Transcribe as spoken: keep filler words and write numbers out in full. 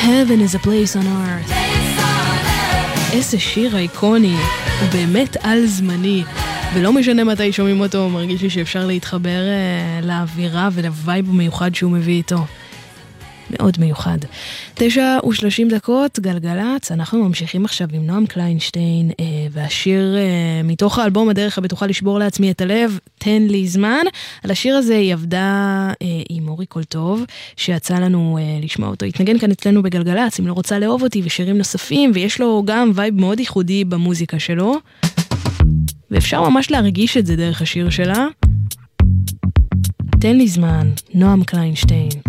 Heaven is a place on earth. איזה שיר איקוני, הוא באמת על זמני, ולא משנה מתי שומעים אותו, מרגיש לי שאפשר להתחבר uh, לאווירה ולווייב המיוחד שהוא מביא איתו. מאוד מיוחד. תשע ושלושים דקות, גלגלץ, אנחנו ממשיכים עכשיו עם נועם קליינשטיין, אה, והשיר אה, מתוך האלבום הדרך הבטוחה לשבור לעצמי את הלב, תן לי זמן. על השיר הזה היא עבדה אה, עם אורי קולטוב, שיצא לנו אה, לשמוע אותו. התנגן כאן אצלנו בגלגלץ, אם לא רוצה לאהוב אותי, ושירים נוספים, ויש לו גם וייב מאוד ייחודי במוזיקה שלו, ואפשר ממש להרגיש את זה דרך השיר שלה. תן לי זמן, נועם קליינשטיין.